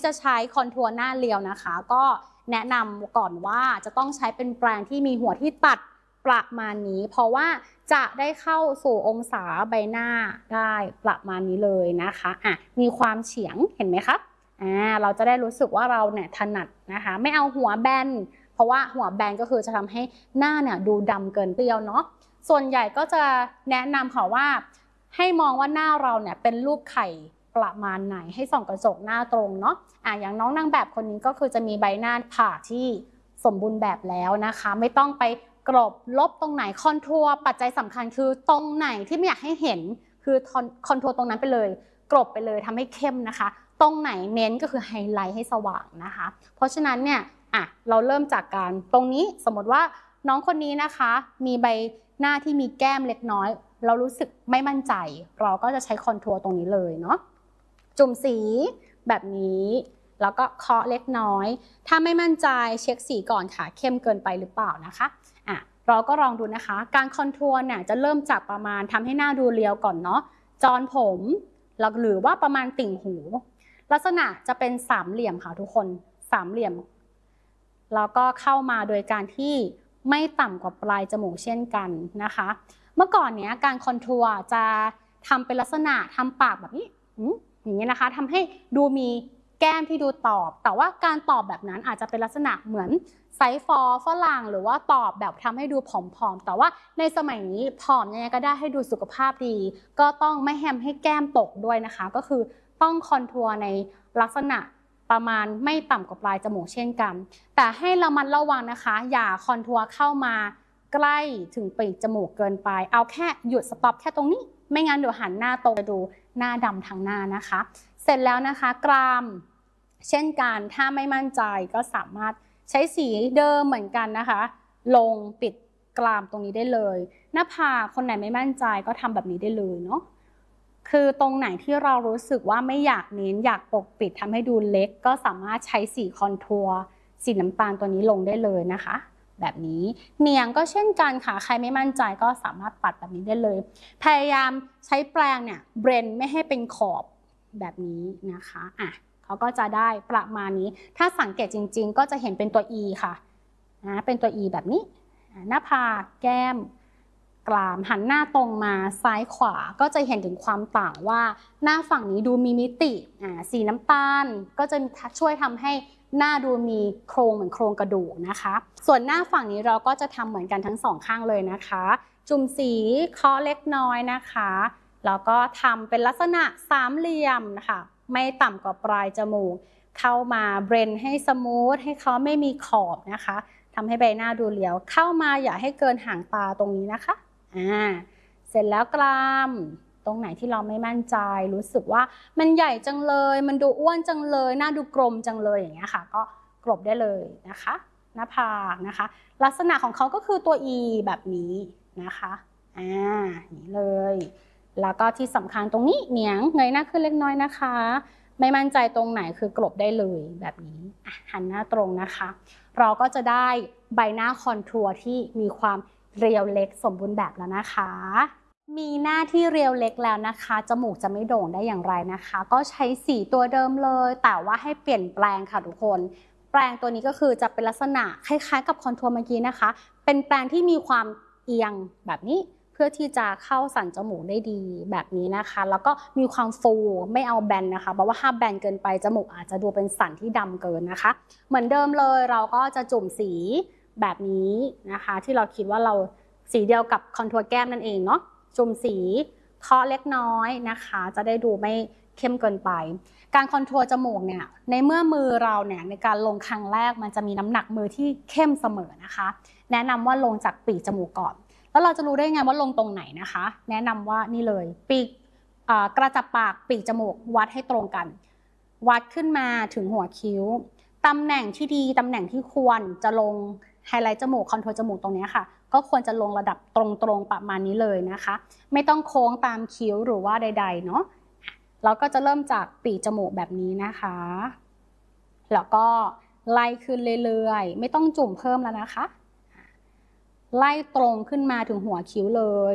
จะใช้คอนทัวร์หน้าเรียวนะคะก็แนะนำก่อนว่าจะต้องใช้เป็นแปรงที่มีหัวที่ตัดประมาณนี้เพราะว่าจะได้เข้าสู่องศาใบหน้าได้ประมาณนี้เลยนะคะมีความเฉียงเห็นไหมครับเราจะได้รู้สึกว่าเราเนี่ยถนัดนะคะไม่เอาหัวแบนเพราะว่าหัวแบนก็คือจะทำให้หน้าเนี่ยดูดำเกินเปรี้ยวเนาะส่วนใหญ่ก็จะแนะนำค่ะว่าให้มองว่าหน้าเราเนี่ยเป็นรูปไข่ประมาณไหนให้ส่องกระจกหน้าตรงเนาะอย่างน้องนางแบบคนนี้ก็คือจะมีใบหน้าผ่าที่สมบูรณ์แบบแล้วนะคะไม่ต้องไปกรบลบตรงไหนคอนทัวร์ปัจจัยสำคัญคือตรงไหนที่ไม่อยากให้เห็นคือคอนทัวร์ตรงนั้นไปเลยกรบไปเลยทำให้เข้มนะคะตรงไหนเน้นก็คือไฮไลท์ให้สว่างนะคะเพราะฉะนั้นเนี่ยเราเริ่มจากการตรงนี้สมมติว่าน้องคนนี้นะคะมีใบหน้าที่มีแก้มเล็กน้อยเรารู้สึกไม่มั่นใจเราก็จะใช้คอนทัวร์ตรงนี้เลยเนาะจุ่มสีแบบนี้แล้วก็เคาะเล็กน้อยถ้าไม่มั่นใจเช็คสีก่อนค่ะเข้มเกินไปหรือเปล่านะคะเราก็ลองดูนะคะการคอนทัวร์เนี่ยจะเริ่มจากประมาณทำให้หน้าดูเรียวก่อนเนาะจอนผมหรือว่าประมาณติ่งหูลักษณะจะเป็นสามเหลี่ยมค่ะทุกคนสามเหลี่ยมแล้วก็เข้ามาโดยการที่ไม่ต่ำกว่าปลายจมูกเช่นกันนะคะเมื่อก่อนเนี้ยการคอนทัวร์จะทำเป็นลักษณะทำปากแบบนี้อย่างนี้นะคะทำให้ดูมีแก้มที่ดูตอบแต่ว่าการตอบแบบนั้นอาจจะเป็นลักษณะเหมือนไซส์ฟอร์ฝรั่งหรือว่าตอบแบบทำให้ดูผอมๆแต่ว่าในสมัยนี้ผอมยังไงก็ได้ให้ดูสุขภาพดีก็ต้องไม่ให้แก้มตกด้วยนะคะก็คือต้องคอนทัวร์ในลักษณะประมาณไม่ต่ำกว่าปลายจมูกเช่นกันแต่ให้ระมัดระวังนะคะอย่าคอนทัวร์เข้ามาใกล้ถึงปีกจมูกเกินไปเอาแค่หยุดสต็อปแค่ตรงนี้ไม่งั้นเดี๋ยวหันหน้าตรงจะดูหน้าดำทั้งหน้านะคะเสร็จแล้วนะคะกรามเช่นกันถ้าไม่มั่นใจก็สามารถใช้สีเดิมเหมือนกันนะคะลงปิดกรามตรงนี้ได้เลยหน้าผากคนไหนไม่มั่นใจก็ทำแบบนี้ได้เลยเนาะคือตรงไหนที่เรารู้สึกว่าไม่อยากเน้นอยากปกปิดทำให้ดูเล็กก็สามารถใช้สีคอนทัวร์สีน้ำตาลตัวนี้ลงได้เลยนะคะแบบนี้เนียงก็เช่นกันค่ะใครไม่มั่นใจก็สามารถปัดแบบนี้ได้เลยพยายามใช้แปรงเนี่ยเบรนไม่ให้เป็นขอบแบบนี้นะคะเขาก็จะได้ประมาณนี้ถ้าสังเกตจริงๆก็จะเห็นเป็นตัว E ค่ะเป็นตัว E แบบนี้หน้าผากแก้มกรามหันหน้าตรงมาซ้ายขวาก็จะเห็นถึงความต่างว่าหน้าฝั่งนี้ดูมีมิติสีน้ำตาลก็จะช่วยทำให้หน้าดูมีโครงเหมือนโครงกระดูกนะคะส่วนหน้าฝั่งนี้เราก็จะทำเหมือนกันทั้งสองข้างเลยนะคะจุ่มสีเคาะเล็กน้อยนะคะแล้วก็ทำเป็นลักษณะสามเหลี่ยมนะคะไม่ต่ำกว่าปลายจมูกเข้ามาเบรนให้สมูทให้เขาไม่มีขอบนะคะทำให้ใบหน้าดูเรียวเข้ามาอย่าให้เกินหางตาตรงนี้นะคะเสร็จแล้วกรามตรงไหนที่เราไม่มั่นใจรู้สึกว่ามันใหญ่จังเลยมันดูอ้วนจังเลยหน้าดูกลมจังเลยอย่างเงี้ยค่ะก็กลบได้เลยนะคะหน้าผากนะคะลักษณะของเขาก็คือตัว E แบบนี้นะคะนี่เลยแล้วก็ที่สำคัญตรงนี้เหนียงเงยหน้าขึ้นเล็กน้อยนะคะไม่มั่นใจตรงไหนคือกลบได้เลยแบบนี้หันหน้าตรงนะคะเราก็จะได้ใบหน้าคอนทัวร์ที่มีความเรียวเล็กสมบูรณ์แบบแล้วนะคะมีหน้าที่เรียวเล็กแล้วนะคะจมูกจะไม่โด่งได้อย่างไรนะคะก็ใช้สีตัวเดิมเลยแต่ว่าให้เปลี่ยนแปลงค่ะทุกคนแปรงตัวนี้ก็คือจะเป็นลักษณะคล้ายๆกับคอนทัวร์เมื่อกี้นะคะเป็นแปรงที่มีความเอียงแบบนี้เพื่อที่จะเข้าสันจมูกได้ดีแบบนี้นะคะแล้วก็มีความฟูไม่เอาแบนนะคะเพราะว่าถ้าแบนเกินไปจมูกอาจจะดูเป็นสันที่ดำเกินนะคะเหมือนเดิมเลยเราก็จะจุ่มสีแบบนี้นะคะที่เราคิดว่าเราสีเดียวกับคอนทัวร์แก้มนั่นเองเนาะจุ่มสีเคาะเล็กน้อยนะคะจะได้ดูไม่เข้มเกินไปการคอนทัวร์จมูกเนี่ยในเมื่อมือเราเนี่ยในการลงครั้งแรกมันจะมีน้ำหนักมือที่เข้มเสมอนะคะแนะนำว่าลงจากปีกจมูกก่อนแล้วเราจะรู้ได้ไงว่าลงตรงไหนนะคะแนะนำว่านี่เลยปีกกระจับปากปีกจมูกวัดให้ตรงกันวัดขึ้นมาถึงหัวคิ้วตำแหน่งที่ดีตำแหน่งที่ควรจะลงไฮไลท์จมูกคอนทัวร์จมูกตรงนี้ค่ะก็ควรจะลงระดับตรงๆประมาณนี้เลยนะคะไม่ต้องโค้งตามคิ้วหรือว่าใดๆเนาะเราก็จะเริ่มจากปีกจมูกแบบนี้นะคะแล้วก็ไล่ขึ้นเรื่อยๆไม่ต้องจุ่มเพิ่มแล้วนะคะไล่ตรงขึ้นมาถึงหัวคิ้วเลย